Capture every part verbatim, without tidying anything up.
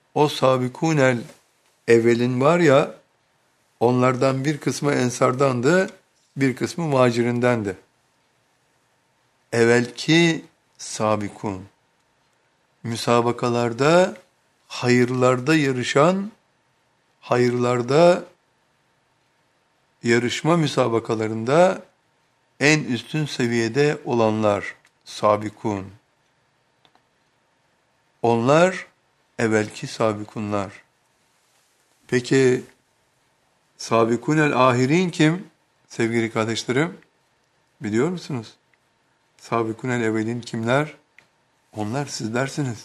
O sabikunel evvelin var ya, onlardan bir kısmı ensardandı, bir kısmı muhacirindendi. Evvelki sabikun, müsabakalarda, hayırlarda yarışan, hayırlarda yarışma müsabakalarında en üstün seviyede olanlar, sabikun. Onlar evvelki sabikunlar. Peki sabikunel ahirin kim? Sevgili kardeşlerim, biliyor musunuz? Sabikunel evvelin kimler? Onlar sizlersiniz.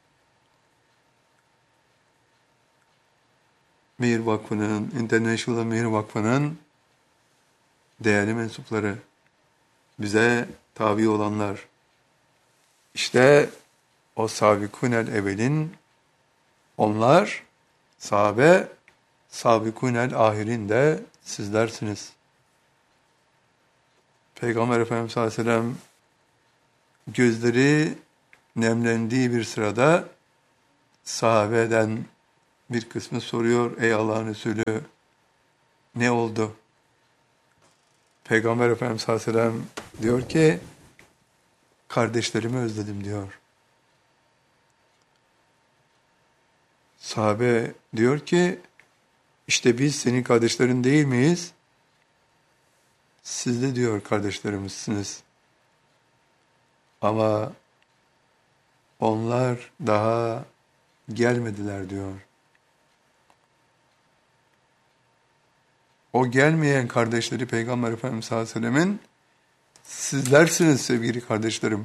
Mehir Vakfı'nın, International Mehir Vakfı'nın değerli mensupları, bize tabi olanlar. İşte o sabikunel evvelin, onlar, sahabe, sabikunel ahirin de sizlersiniz. Peygamber Efendimiz sallallahu aleyhi ve sellem gözleri nemlendiği bir sırada sahabeden bir kısmı soruyor, ey Allah'ın Resulü ne oldu? Peygamber Efendimiz sallallahu aleyhi ve sellem diyor ki, kardeşlerimi özledim diyor. Sahabe diyor ki, işte biz senin kardeşlerin değil miyiz? Siz de diyor kardeşlerimizsiniz. Ama onlar daha gelmediler diyor. O gelmeyen kardeşleri Peygamber Efendimiz sallallahu aleyhi ve sellemin sizlersiniz sevgili kardeşlerim.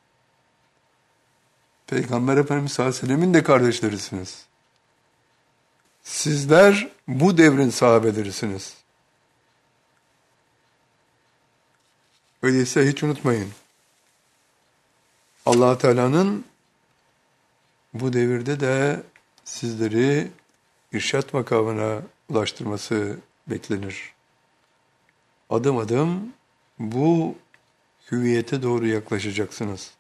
Peygamber Efendimiz sallallahu aleyhi ve sellemin de kardeşlerisiniz. Sizler bu devrin sahabelerisiniz. Öyleyse hiç unutmayın. Allah Teala'nın bu devirde de sizleri irşat makamına ulaştırması beklenir. Adım adım bu hüviyete doğru yaklaşacaksınız.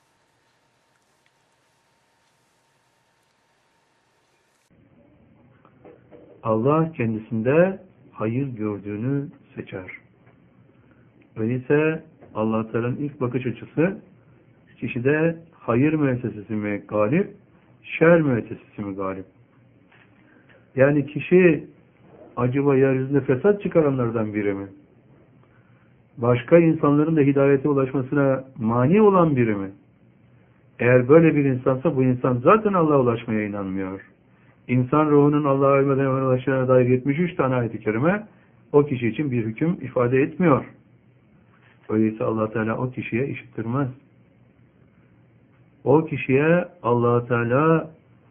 Allah kendisinde hayır gördüğünü seçer. Öyleyse Allah Teala'nın ilk bakış açısı kişide hayır müessesesi mi galip, şer müessesesi mi galip? Yani kişi acaba yeryüzünde fesat çıkaranlardan biri mi? Başka insanların da hidayete ulaşmasına mani olan biri mi? Eğer böyle bir insansa bu insan zaten Allah'a ulaşmaya inanmıyor. İnsan ruhunun Allah'a ölmeden evvel ulaşacağına dair yetmiş üç tane ayet-i kerime o kişi için bir hüküm ifade etmiyor. Öyleyse Allah Teala o kişiye işittirmez. O kişiye Allah Teala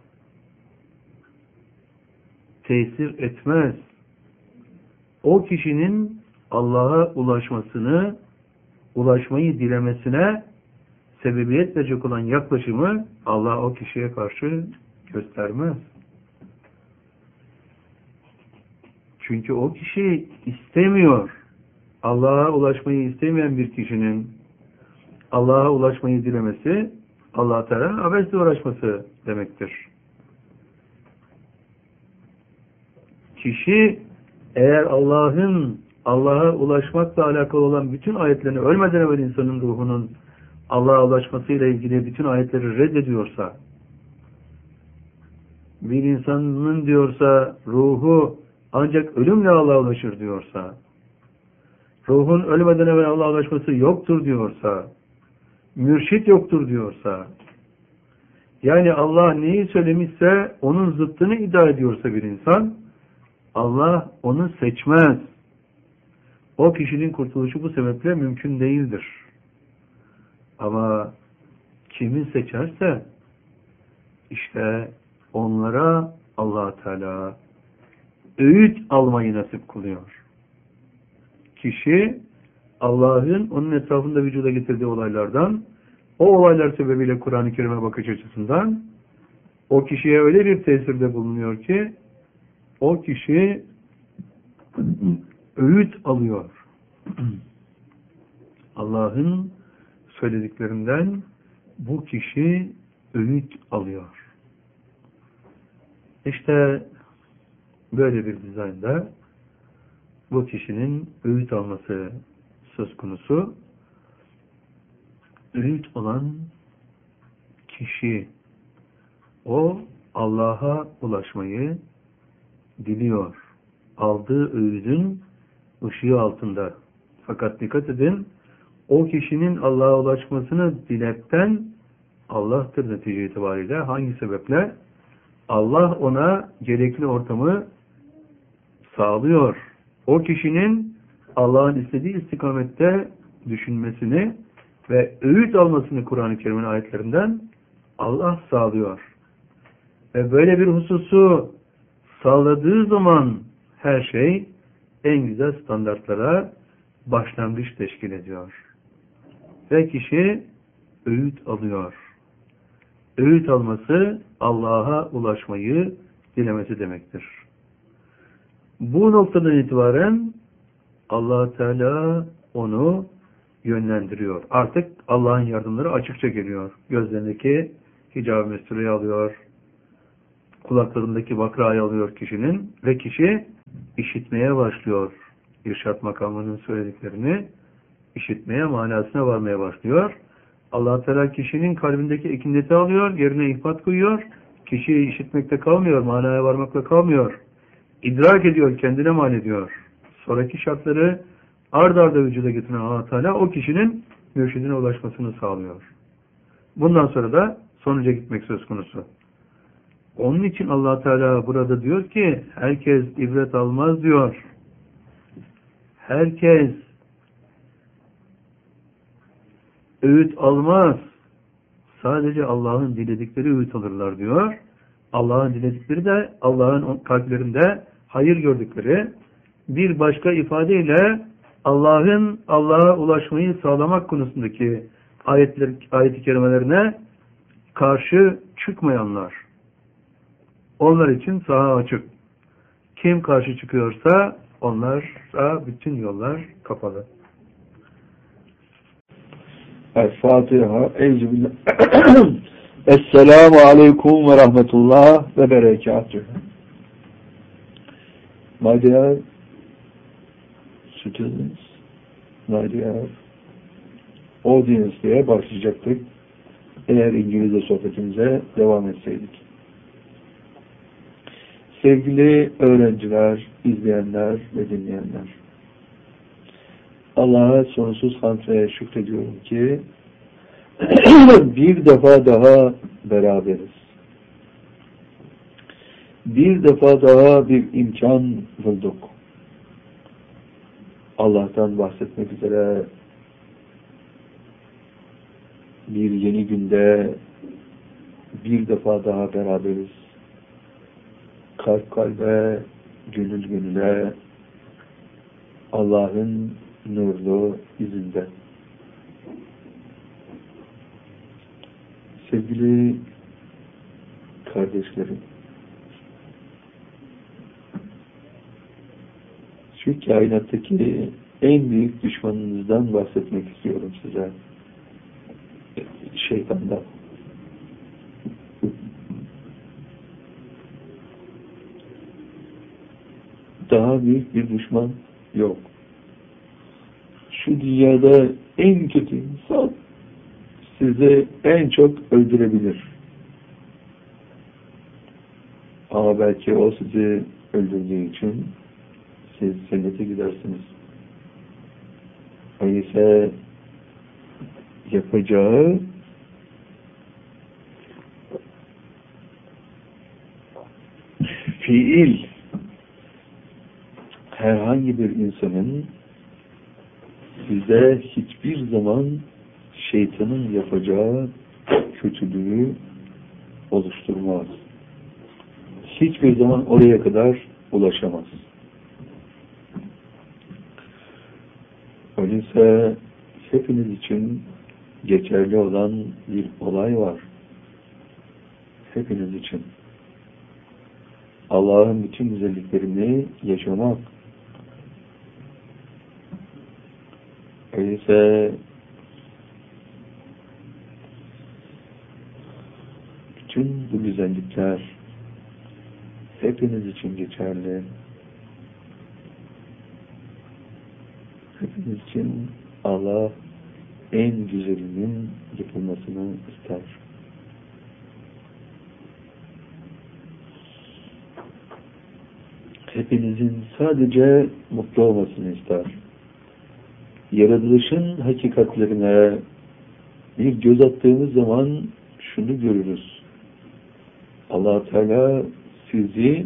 tesir etmez. O kişinin Allah'a ulaşmasını, ulaşmayı dilemesine sebebiyet verecek olan yaklaşımı Allah o kişiye karşı göstermez. Çünkü o kişi istemiyor. Allah'a ulaşmayı istemeyen bir kişinin Allah'a ulaşmayı dilemesi Allah Teala'nın abesle uğraşması demektir. Kişi eğer Allah'ın Allah'a ulaşmakla alakalı olan bütün ayetlerini ölmeden evvel insanın ruhunun Allah'a ulaşmasıyla ilgili bütün ayetleri reddediyorsa, bir insanın diyorsa ruhu ancak ölümle Allah'a ulaşır diyorsa, ruhun ölmeden evvel Allah'a ulaşması yoktur diyorsa, mürşit yoktur diyorsa, yani Allah neyi söylemişse onun zıttını iddia ediyorsa bir insan, Allah onu seçmez. O kişinin kurtuluşu bu sebeple mümkün değildir. Ama kimi seçerse işte onlara Allah Teala öğüt almayı nasip kılıyor. Kişi Allah'ın onun etrafında vücuda getirdiği olaylardan, o olaylar sebebiyle Kur'an-ı Kerim'e bakış açısından o kişiye öyle bir tesirde bulunuyor ki o kişi öğüt alıyor. Allah'ın söylediklerinden bu kişi öğüt alıyor. İşte böyle bir dizaynda bu kişinin öğüt alması söz konusu. Öğüt olan kişi o Allah'a ulaşmayı diliyor. Aldığı öğüdün ışığı altında. Fakat dikkat edin, o kişinin Allah'a ulaşmasını diletten Allah'tır netice itibariyle. Hangi sebeple? Allah ona gerekli ortamı sağlıyor. O kişinin Allah'ın istediği istikamette düşünmesini ve öğüt almasını Kur'an-ı Kerim'in ayetlerinden Allah sağlıyor. Ve böyle bir hususu sağladığı zaman her şey en güzel standartlara başlangıç teşkil ediyor. Ve kişi öğüt alıyor. Öğüt alması Allah'a ulaşmayı dilemesi demektir. Bu noktadan itibaren Allah Teala onu yönlendiriyor. Artık Allah'ın yardımları açıkça geliyor. Gözlerindeki hicab-ı mestureyi alıyor. Kulaklarındaki bakrayı alıyor kişinin ve kişi işitmeye başlıyor. İrşad makamının söylediklerini işitmeye, manasına varmaya başlıyor. Allah Teala kişinin kalbindeki ekinleti alıyor, yerine ihbat koyuyor. Kişi işitmekte kalmıyor, manaya varmakla kalmıyor. İdrak ediyor, kendine mal ediyor. Sonraki şartları ard arda vücuda getiren Allah Teala o kişinin mürşidine ulaşmasını sağlıyor. Bundan sonra da sonuca gitmek söz konusu. Onun için Allah Teala burada diyor ki herkes ibret almaz diyor. Herkes öğüt almaz. Sadece Allah'ın diledikleri öğüt alırlar diyor. Allah'ın diledikleri de Allah'ın kalplerinde hayır gördükleri. Bir başka ifadeyle Allah'ın Allah'a ulaşmayı sağlamak konusundaki ayetler, ayet-i kerimelerine karşı çıkmayanlar. Onlar için saha açık. Kim karşı çıkıyorsa onlara bütün yollar kapalı. El-Fatiha. Eyzübillah. Esselamu Aleyküm ve Rahmetullah ve Berekatühü. My dear students, my dear audience diye başlayacaktık. Eğer İngilizce sohbetimize devam etseydik. Sevgili öğrenciler, izleyenler ve dinleyenler. Allah'a sonsuz hamd ve şükrediyorum ki bir defa daha beraberiz. Bir defa daha bir imkan bulduk. Allah'tan bahsetmek üzere bir yeni günde bir defa daha beraberiz. Kalp kalbe, gönül gönüle, Allah'ın nurlu izinde. Sevgili kardeşlerim, şu kainattaki en büyük düşmanınızdan bahsetmek istiyorum size. Şeytandan. Daha büyük bir düşman yok. Şu dünyada en kötü insan sizi en çok öldürebilir. Ama belki o sizi öldürdüğü için siz cennete gidersiniz. Öyleyse yapacağı fiil herhangi bir insanın size hiçbir zaman şeytanın yapacağı kötülüğü oluşturmaz. Hiçbir zaman oraya kadar ulaşamaz. Öyleyse hepiniz için geçerli olan bir olay var. Hepiniz için. Allah'ın bütün güzelliklerini yaşamak. Öyleyse bütün bu güzellikler hepiniz için geçerli. Hepiniz için Allah en güzelinin yapılmasını ister. Hepinizin sadece mutlu olmasını ister. Yaratılışın hakikatlerine bir göz attığımız zaman şunu görürüz. Allah Teala sizi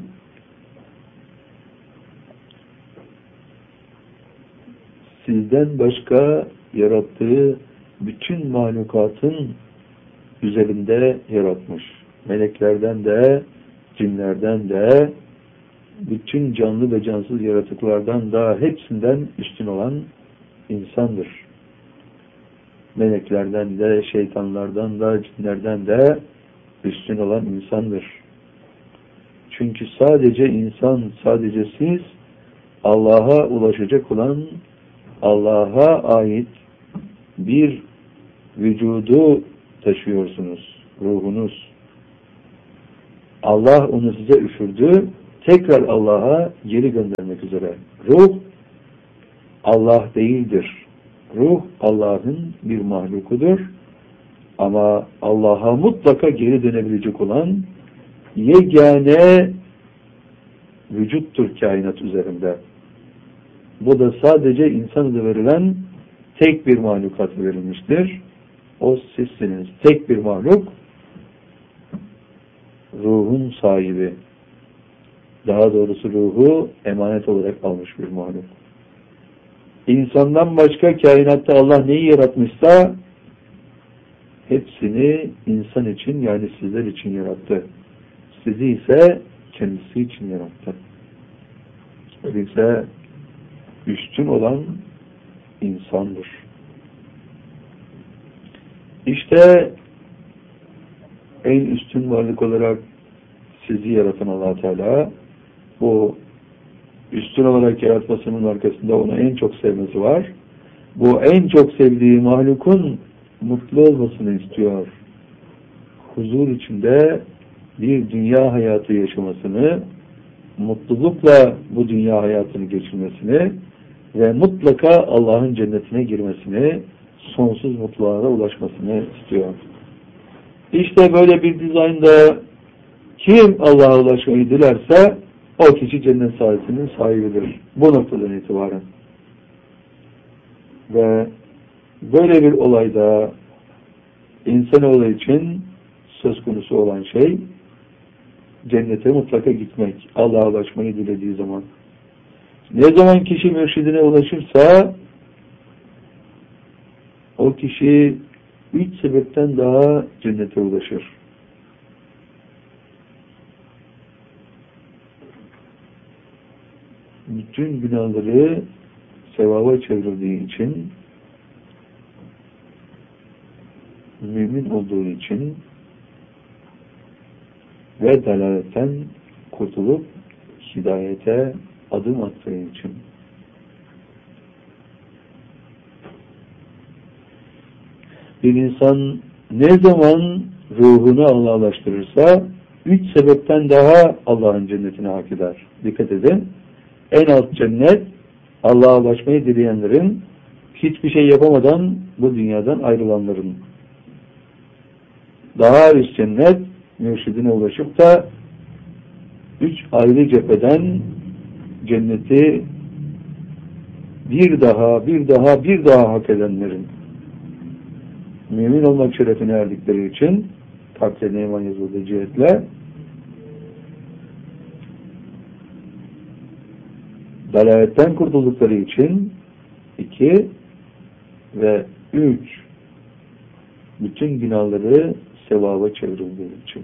sizden başka yarattığı bütün mahlukatın üzerinde yaratmış. Meleklerden de, cinlerden de, bütün canlı ve cansız yaratıklardan da hepsinden üstün olan insandır. Meleklerden de, şeytanlardan da, cinlerden de üstün olan insandır. Çünkü sadece insan, sadece siz Allah'a ulaşacak olan, Allah'a ait bir vücudu taşıyorsunuz, ruhunuz. Allah onu size üfürdü, tekrar Allah'a geri göndermek üzere. Ruh, Allah değildir. Ruh, Allah'ın bir mahlukudur. Ama Allah'a mutlaka geri dönebilecek olan yegane vücuttur kainat üzerinde. Bu da sadece insana verilen tek bir mahlukat verilmiştir. O sizsiniz. Tek bir mahluk, ruhun sahibi. Daha doğrusu ruhu emanet olarak almış bir mahluk. İnsandan başka kainatta Allah neyi yaratmışsa hepsini insan için, yani sizler için yarattı. Sizi ise kendisi için yarattı. Öyleyse üstün olan insandır. İşte en üstün varlık olarak sizi yaratan Allah Teala, bu üstün olarak yaratmasının arkasında onu en çok sevmesi var. Bu en çok sevdiği mahlukun mutlu olmasını istiyor. Huzur içinde bir dünya hayatı yaşamasını, mutlulukla bu dünya hayatını geçirmesini ve mutlaka Allah'ın cennetine girmesini, sonsuz mutluluğa ulaşmasını istiyor. İşte böyle bir dizaynda kim Allah'a ulaşmayı dilerse o kişi cennet sahibinin sahibidir. Bu noktadan itibaren. Ve böyle bir olayda insanoğlu için söz konusu olan şey cennete mutlaka gitmek. Allah'a ulaşmayı dilediği zaman. Ne zaman kişi mürşidine ulaşırsa o kişi üç sebepten daha cennete ulaşır. Bütün günahları sevaba çevrildiği için, mümin olduğu için ve dalaletten kurtulup hidayete adım attığı için. Bir insan ne zaman ruhunu Allah'laştırırsa üç sebepten daha Allah'ın cennetine hak eder. Dikkat edin. En alt cennet Allah'a ulaşmayı dileyenlerin, hiçbir şey yapamadan bu dünyadan ayrılanların. Daha üst cennet mürşidine ulaşıp da üç ayrı cepheden cenneti bir daha, bir daha, bir daha hak edenlerin. Mümin olmak şerefine erdikleri için kalplerine iman yazıldığı cihetle dalaletten kurtuldukları için iki ve üç bütün günahları sevaba çevrildiği için.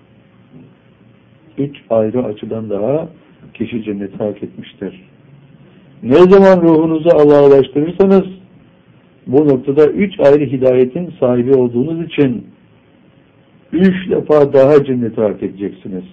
Üç ayrı açıdan daha kişi cenneti hak etmiştir. Ne zaman ruhunuzu Allah'a ulaştırırsanız bu noktada üç ayrı hidayetin sahibi olduğunuz için üç defa daha cenneti hak edeceksiniz.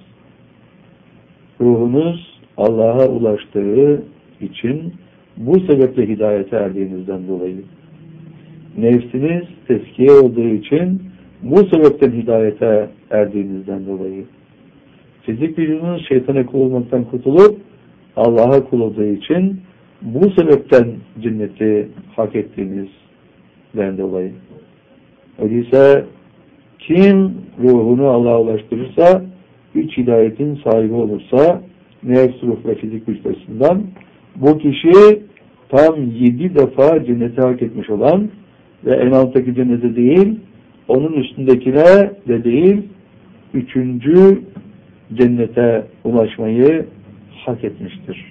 Ruhunuz Allah'a ulaştığı için bu sebeple hidayete erdiğinizden dolayı. Nefsiniz teskiye olduğu için bu sebepten hidayete erdiğinizden dolayı. Fizik vücudunuz şeytana kul olmaktan kurtulup Allah'a kul olduğu için bu sebepten cenneti hak ettiğinizden dolayı. Öyleyse kim ruhunu Allah'a ulaştırırsa, üç hidayetin sahibi olursa, nefs, ruh ve fizik güç açısından, bu kişi tam yedi defa cenneti hak etmiş olan ve en alttaki cennete değil, onun üstündekine de değil, üçüncü cennete ulaşmayı hak etmiştir.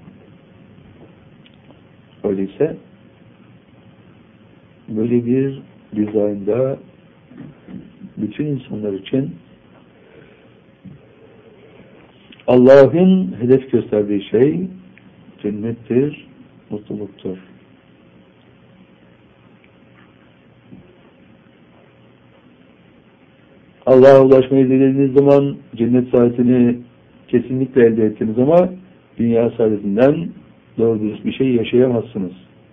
Öyleyse böyle bir dizaynda bütün insanlar için Allah'ın hedef gösterdiği şey cennettir, mutluluktur. Allah'a ulaşmayı dilediğiniz zaman cennet saadetini kesinlikle elde ettiniz ama dünya saadetinden doğru dürüst bir şey yaşayamazsınız.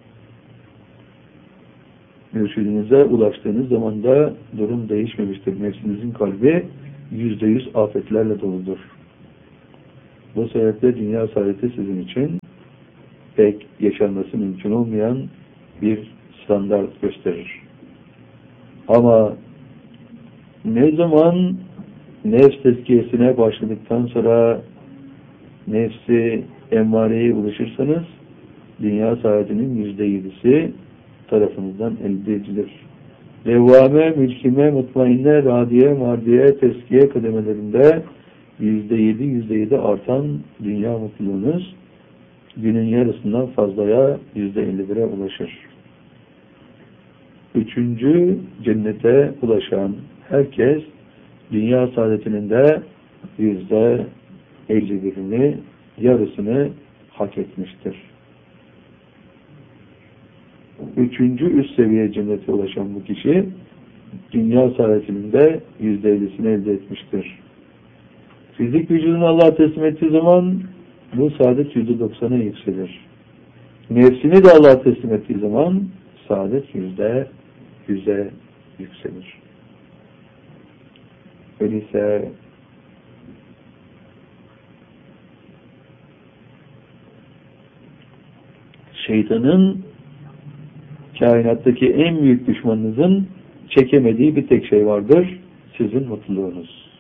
Mürşidinize ulaştığınız zaman da durum değişmemiştir. Nefsinizin kalbi yüzde yüz afetlerle doludur. Bu sebeple dünya saadeti sizin için pek yaşanması mümkün olmayan bir standart gösterir. Ama ne zaman nefs tezkiyesine başladıktan sonra nefsi emmareye ulaşırsanız dünya saadetinin yüzde yedisi tarafınızdan elde edilir. Levvame, mülkime, mutmainne, radiye, mardiye, teskiye kademelerinde yüzde yedi, yüzde yedi artan dünya mutluluğunuz günün yarısından fazlaya yüzde elli bire ulaşır. Üçüncü cennete ulaşan herkes dünya saadetinin de yüzde elli birini, yarısını hak etmiştir. Üçüncü üst seviye cennete ulaşan bu kişi dünya saadetinin de yüzde ellisini elde etmiştir. Fizik vücudunu Allah'a teslim ettiği zaman bu saadet yüzde doksana yükselir. Nefsini de Allah'a teslim ettiği zaman saadet yüzde yüze yükselir. Öyleyse şeytanın kainattaki en büyük düşmanınızın çekemediği bir tek şey vardır. Sizin mutluluğunuz.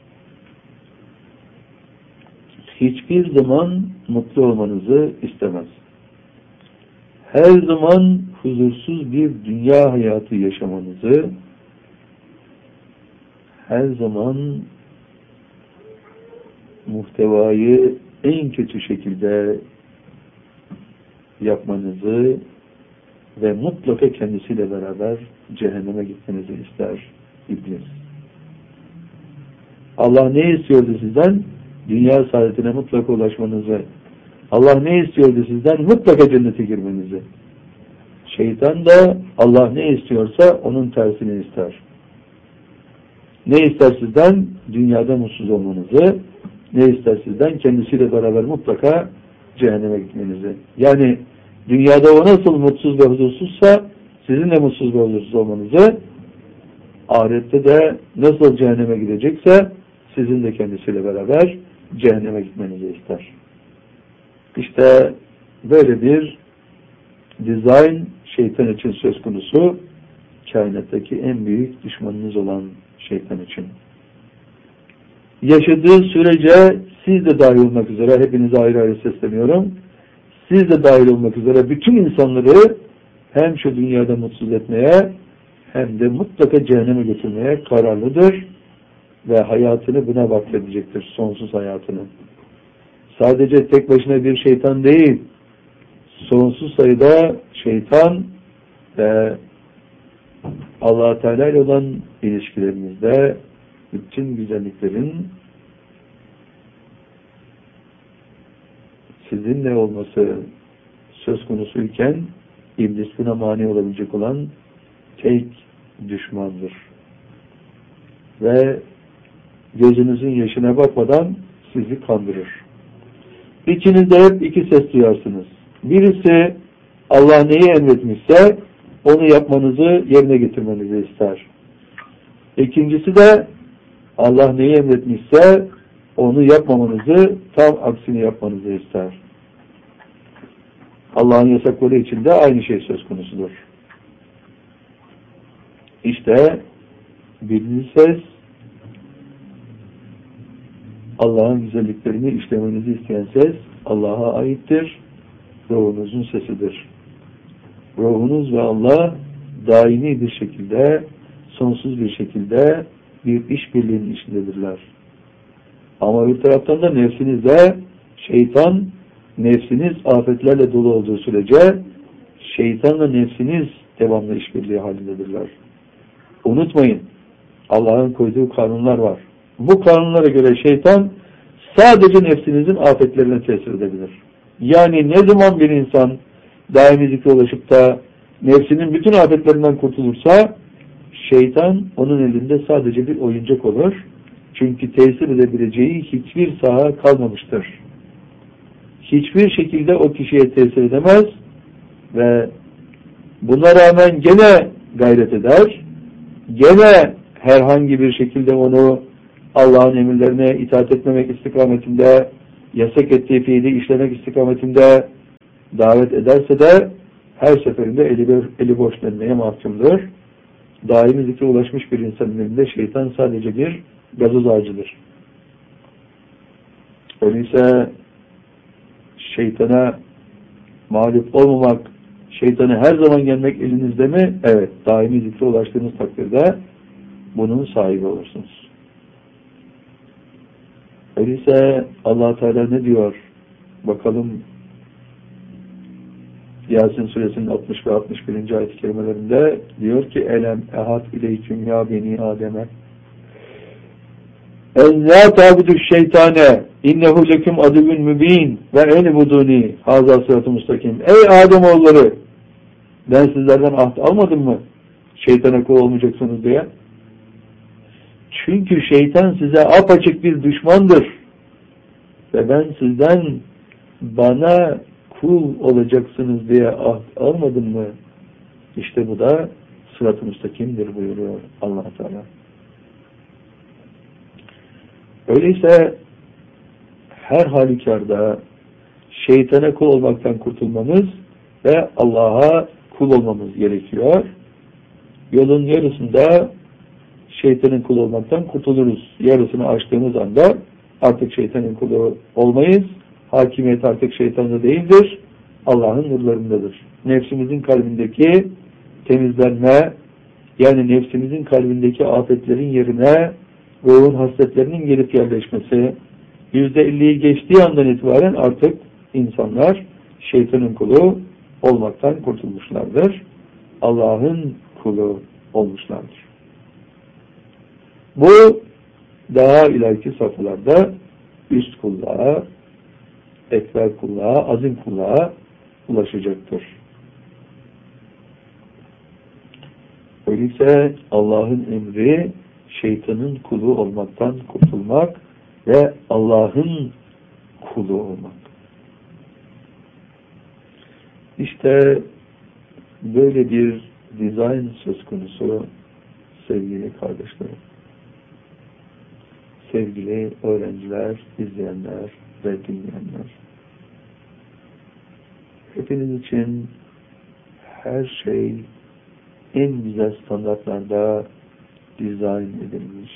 Hiçbir zaman mutlu olmanızı istemez. Her zaman huzursuz bir dünya hayatı yaşamanızı, her zaman muhtevayı en kötü şekilde yapmanızı ve mutlaka kendisiyle beraber cehenneme gitmenizi ister iblis. Allah ne istiyordu sizden? Dünya saadetine mutlaka ulaşmanızı. Allah ne istiyordu sizden? Mutlaka cennete girmenizi. Şeytan da Allah ne istiyorsa onun tersini ister. Ne ister sizden? Dünyada mutsuz olmanızı. Ne ister sizden? Kendisiyle beraber mutlaka cehenneme gitmenizi. Yani dünyada o nasıl mutsuz ve huzursuzsa sizin de mutsuz ve huzursuz olmanızı, ahirette de nasıl cehenneme gidecekse sizin de kendisiyle beraber cehenneme gitmenizi ister. İşte böyle bir dizayn şeytan için söz konusu, kainattaki en büyük düşmanınız olan şeytan için. Yaşadığı sürece siz de dahil olmak üzere, hepinize ayrı ayrı sesleniyorum, siz de dahil olmak üzere bütün insanları hem şu dünyada mutsuz etmeye hem de mutlaka cehenneme götürmeye kararlıdır ve hayatını buna vakfedecektir, sonsuz hayatını. Sadece tek başına bir şeytan değil, sonsuz sayıda şeytan ve Allah-u Teala ile olan ilişkilerimizde bütün güzelliklerin sizinle olması söz konusuyken iblis buna mani olabilecek olan tek düşmandır. Ve gözünüzün yaşına bakmadan sizi kandırır. İçinizde hep iki ses duyarsınız. Birisi Allah neyi emretmişse onu yapmanızı, yerine getirmenizi ister. İkincisi de Allah neyi emretmişse onu yapmamanızı, tam aksini yapmanızı ister. Allah'ın yasakları için de aynı şey söz konusudur. İşte birinci ses, Allah'ın güzelliklerini işlemenizi isteyen ses Allah'a aittir. Ruhunuzun sesidir. Ruhunuz ve Allah daimi bir şekilde, sonsuz bir şekilde bir işbirliğinin içindedirler. Ama bir taraftan da nefsinizde şeytan, nefsiniz afetlerle dolu olduğu sürece şeytanla nefsiniz devamlı işbirliği halindedirler. Unutmayın, Allah'ın koyduğu kanunlar var. Bu kanunlara göre şeytan sadece nefsinizin afetlerine tesir edebilir. Yani ne zaman bir insan daimi zikre ulaşıp da nefsinin bütün afetlerinden kurtulursa şeytan onun elinde sadece bir oyuncak olur. Çünkü tesir edebileceği hiçbir saha kalmamıştır. Hiçbir şekilde o kişiye tesir edemez ve buna rağmen gene gayret eder. Gene herhangi bir şekilde onu Allah'ın emirlerine itaat etmemek istikametinde, yasak ettiği fiili işlemek istikametinde davet ederse de her seferinde eli, eli boş dönmeye mahkumdur. Daimi zikre ulaşmış bir insanın elinde şeytan sadece bir gazoz ağacıdır. Öyleyse şeytana mağlup olmamak, şeytana her zaman gelmek elinizde mi? Evet. Daimi zikre ulaştığınız takdirde bunun sahibi olursunuz. Öyleyse Allah Teala ne diyor? Bakalım Yasin suresinin altmış ve altmış birinci ayet-i kerimelerinde diyor ki elem ehad ileyküm ya beni Adem'e en la tabudu şeytane innehu leküm aduvun mübin ve en buduni hazâ sıratı mustakim. Ey Adem oğulları, ben sizlerden ahd almadım mı şeytana kul olmayacaksınız diye? Çünkü şeytan size apaçık bir düşmandır ve ben sizden bana kul olacaksınız diye ahd almadım mı? İşte bu da sırat-ı müstakimdir buyuruyor Allah Teala. Öyleyse her halükarda şeytana kul olmaktan kurtulmamız ve Allah'a kul olmamız gerekiyor. Yolun yarısında şeytanın kulu olmaktan kurtuluruz. Yarısını açtığımız anda artık şeytanın kulu olmayız. Hakimiyet artık şeytanda değildir. Allah'ın nurlarındadır. Nefsimizin kalbindeki temizlenme, yani nefsimizin kalbindeki afetlerin yerine ruhun hasletlerinin gelip yerleşmesi, yüzde elliyi geçtiği andan itibaren artık insanlar şeytanın kulu olmaktan kurtulmuşlardır. Allah'ın kulu olmuşlardır. Bu daha ileriki safhalarda üst kulluğa, ekber kulluğa, azim kulluğa ulaşacaktır. Öyleyse Allah'ın emri şeytanın kulu olmaktan kurtulmak ve Allah'ın kulu olmak. İşte böyle bir dizayn söz konusu sevgili kardeşlerim. Sevgili öğrenciler, izleyenler ve dinleyenler. Hepiniz için her şey en güzel standartlarda dizayn edilmiş.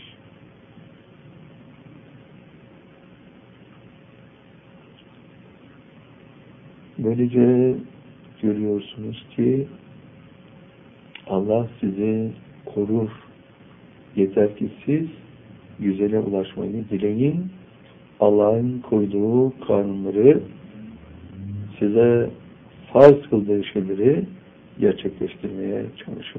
Böylece görüyorsunuz ki Allah sizi korur. Yeter ki siz güzele ulaşmayı dileyin. Allah'ın koyduğu kanunları, size farz kıldığı şeyleri gerçekleştirmeye çalışın.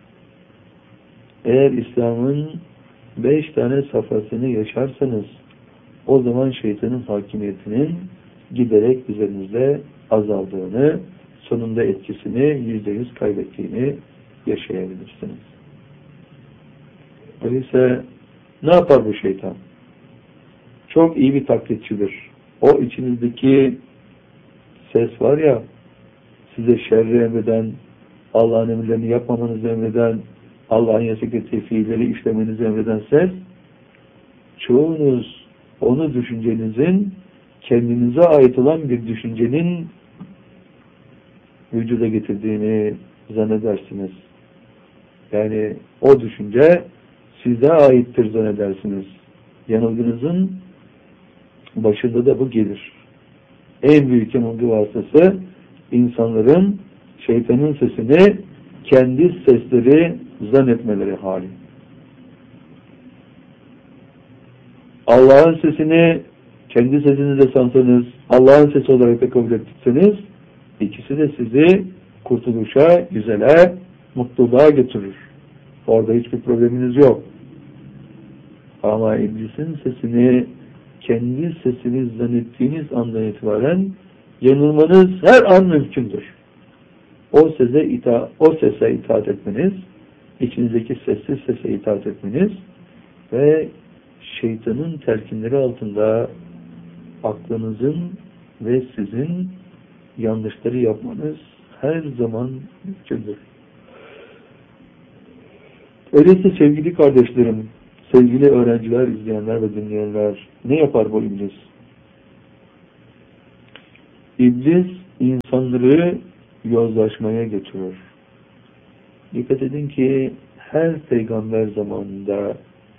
Eğer İslam'ın beş tane safhasını yaşarsanız, o zaman şeytanın hakimiyetinin giderek üzerinizde azaldığını, sonunda etkisini yüzde yüz kaybettiğini yaşayabilirsiniz. Öyleyse ne yapar bu şeytan? Çok iyi bir taklitçidir. O içinizdeki ses var ya, size şerri emreden, Allah'ın emirlerini yapmamanızı emreden, Allah'ın yasak ettiği fiilleri işlemenizi emreden ses, çoğunuz onu düşüncenizin, kendinize ait olan bir düşüncenin vücuda getirdiğini zannedersiniz. Yani o düşünce size aittir zannedersiniz. Yanılgınızın başında da bu gelir. En büyük yanılgı vasıtası insanların şeytanın sesini kendi sesleri zannetmeleri hali. Allah'ın sesini kendi sesinize sansanız, Allah'ın sesi olarak da kabul ettikseniz, ikisi de sizi kurtuluşa, güzele, mutluluğa götürür. Orada hiçbir probleminiz yok. Ama iblisin sesini kendi sesiniz zannettiğiniz andan itibaren yanılmanız her an mümkündür. O sese ita o sese itaat etmeniz, içinizdeki sessiz sese itaat etmeniz ve şeytanın telkinleri altında aklınızın ve sizin yanlışları yapmanız her zaman mümkündür. Öyleyse sevgili kardeşlerim, sevgili öğrenciler, izleyenler ve dinleyenler, ne yapar bu iblis? İblis insanları yozlaşmaya götürür. Dikkat edin ki her peygamber zamanında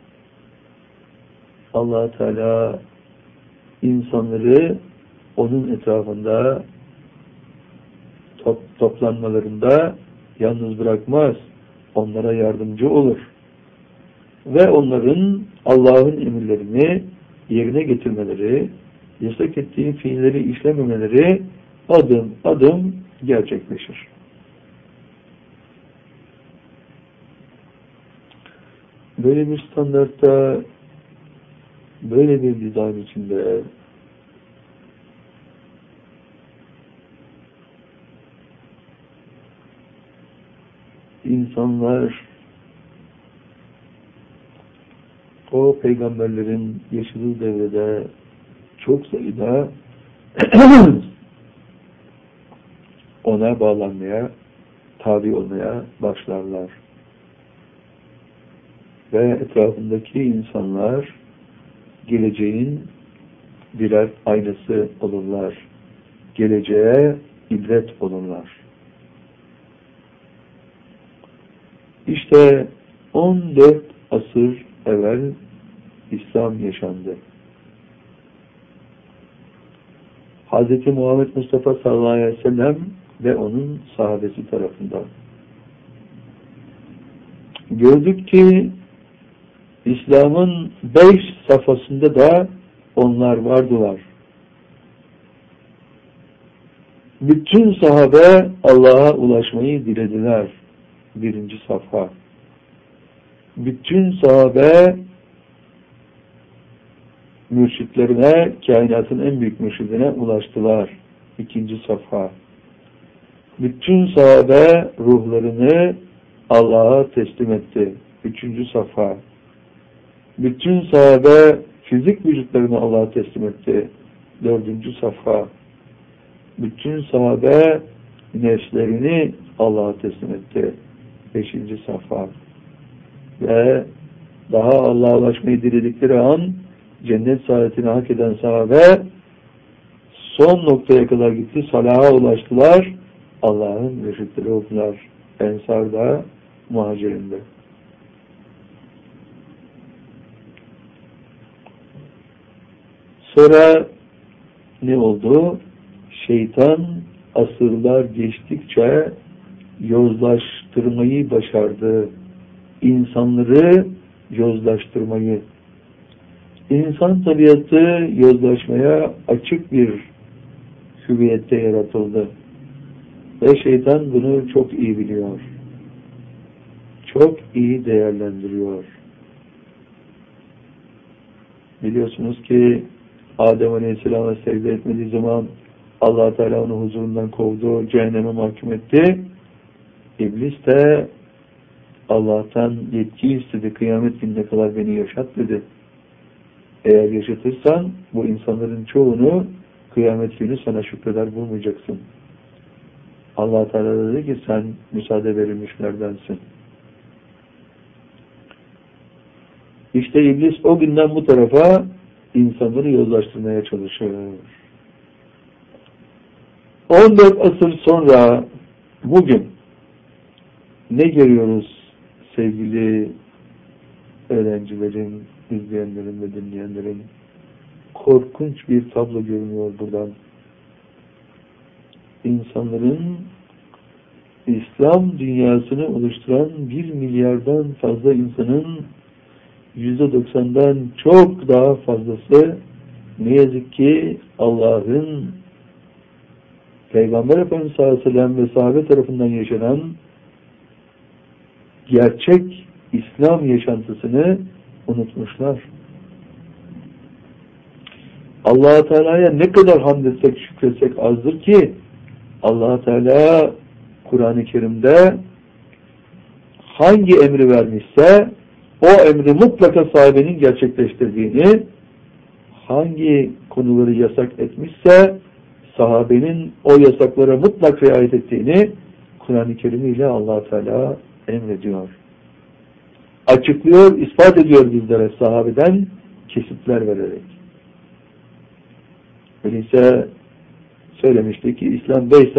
Allah Teala insanları onun etrafında top, toplanmalarında yalnız bırakmaz. Onlara yardımcı olur. Ve onların Allah'ın emirlerini yerine getirmeleri, yasak ettiği fiilleri işlememeleri adım adım gerçekleşir. Böyle bir standartta, böyle bir dizayn içinde insanlar o peygamberlerin yaşadığı devrede çok sayıda ona bağlanmaya, tabi olmaya başlarlar. Ve etrafındaki insanlar geleceğin birer aynası olurlar. Geleceğe ibret olurlar. İşte on dört asır evvel İslam yaşandı. Hz. Muhammed Mustafa sallallahu aleyhi ve sellem ve onun sahabesi tarafından. Gördük ki İslam'ın beş safhasında da onlar vardılar. Bütün sahabe Allah'a ulaşmayı dilediler. Birinci safha. Bütün sahabe mürşitlerine, kainatın en büyük mürşidine ulaştılar. İkinci safha. Bütün sahabe ruhlarını Allah'a teslim etti. Üçüncü safha. Bütün sahabe fizik vücutlarını Allah'a teslim etti. Dördüncü safha. Bütün sahabe nefslerini Allah'a teslim etti. Beşinci safha. Ve daha Allah'a ulaşmayı diledikleri an cennet saadetini hak eden sahabe son noktaya kadar gitti. Salaha ulaştılar. Allah'ın mürşitleri oldular. Ensar'da, Muhacir'inde. Sonra ne oldu? Şeytan asırlar geçtikçe yozlaştırmayı başardı. İnsanları yozlaştırmayı. İnsan tabiatı yozlaşmaya açık bir hüviyette yaratıldı. Ve şeytan bunu çok iyi biliyor. Çok iyi değerlendiriyor. Biliyorsunuz ki Adem Aleyhisselam'a secde etmediği zaman Allah Teala onu huzurundan kovdu, cehenneme mahkum etti. İblis de Allah'tan yetki istedi, kıyamet gününe kadar beni yaşat dedi. Eğer yaşatırsan bu insanların çoğunu kıyamet günü sana şükreder bulmayacaksın. Allah Teala dedi ki sen müsaade verilmişlerdensin. İşte iblis o günden bu tarafa insanları yozlaştırmaya çalışır. on dört asır sonra bugün ne görüyoruz sevgili öğrencilerin, izleyenlerin ve dinleyenlerin? Korkunç bir tablo görünüyor buradan. İnsanların İslam dünyasını oluşturan bir milyardan fazla insanın yüzde doksandan çok daha fazlası ne yazık ki Allah'ın Peygamber Efendimiz sallallahu aleyhi ve sellem ve sahabe tarafından yaşanan gerçek İslam yaşantısını unutmuşlar. Allah-u Teala'ya ne kadar hamd etsek, şükretsek azdır ki Allah-u Teala Kur'an-ı Kerim'de hangi emri vermişse o emri mutlaka sahibinin gerçekleştirdiğini, hangi konuları yasak etmişse sahabenin o yasaklara mutlak riayet ettiğini Kur'an-ı Kerim ile Allah-u Teala emrediyor. Açıklıyor, ispat ediyor bizlere sahabeden kesitler vererek. Öyleyse söylemiştik ki İslam beş